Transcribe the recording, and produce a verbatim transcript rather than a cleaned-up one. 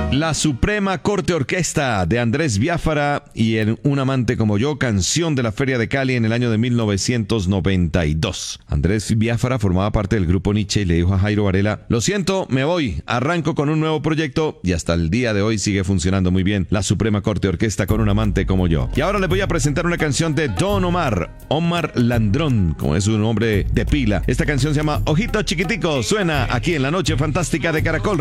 La Suprema Corte Orquesta de Andrés Biafara y en Un amante como yo, canción de la Feria de Cali en el año de mil novecientos noventa y dos. Andrés Biafara formaba parte del grupo Nietzsche y le dijo a Jairo Varela: lo siento, me voy, arranco con un nuevo proyecto, y hasta el día de hoy sigue funcionando muy bien la Suprema Corte Orquesta con Un amante como yo. Y ahora les voy a presentar una canción de Don Omar, Omar Landrón, como es su nombre de pila. Esta canción se llama Ojito Chiquitico, suena aquí en La Noche Fantástica de Caracol.